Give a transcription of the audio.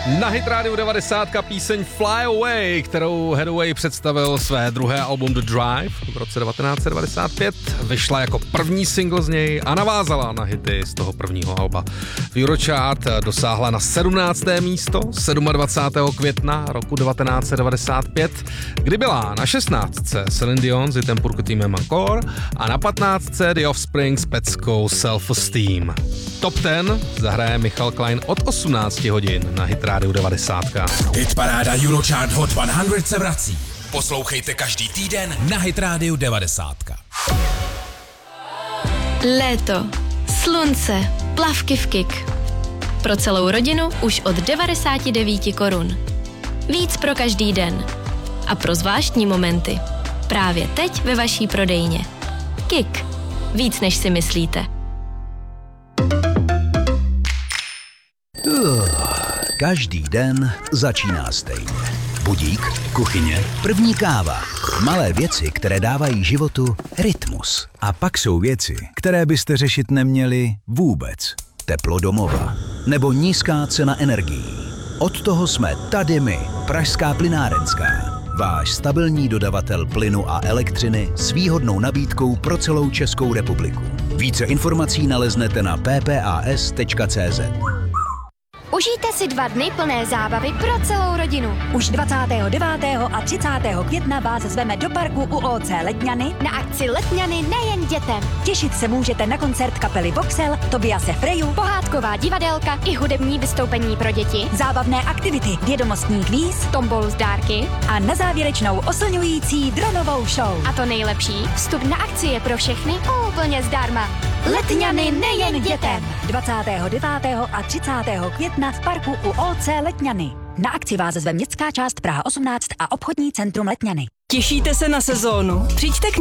Na Hit Radio 90 píseň Fly Away, kterou Hathaway představil své druhé album The Drive v roce 1995. Vyšla jako první single z něj a navázala na hity z toho prvního alba. V Eurochart dosáhla na 17. místo 27. května roku 1995, kdy byla na 16. Celine Dion s hitem Pour que tu encore a na 15. The Offspring s peckou Self-Esteem. Top 10 zahraje Michal Klein od 18 hodin na Hit Radio 90. Hitparáda Eurochart Hot 100 se vrací. Poslouchejte každý týden na Hit Radio 90. Léto, slunce, plavky v Kik. Pro celou rodinu už od 99 korun. Víc pro každý den. A pro zvláštní momenty. Právě teď ve vaší prodejně. Kik. Víc než si myslíte. Každý den začíná stejně. Budík, kuchyně, první káva. Malé věci, které dávají životu rytmus. A pak jsou věci, které byste řešit neměli vůbec. Teplo domova nebo nízká cena energií. Od toho jsme tady my, Pražská plynárenská. Váš stabilní dodavatel plynu a elektřiny s výhodnou nabídkou pro celou Českou republiku. Více informací naleznete na ppas.cz. Užijte si 2 dny plné zábavy pro celou rodinu. Už 29. a 30. května vás zveme do parku u OC Letňany Na akci Letňany nejen dětem. Těšit se můžete na koncert kapely Voxel, Tobiase Freju, Pohádková divadelka i hudební vystoupení pro děti. zábavné aktivity, vědomostní kvíz Tombolu z dárky. a na závěrečnou oslňující dronovou show. A to nejlepší, vstup na akci je pro všechny úplně zdarma. Letňany nejen dětem. 29. a 30. května v parku u OC Letňany. Na akci vás zve městská část Praha 18 a obchodní centrum Letňany. Těšíte se na sezónu? Přijďte k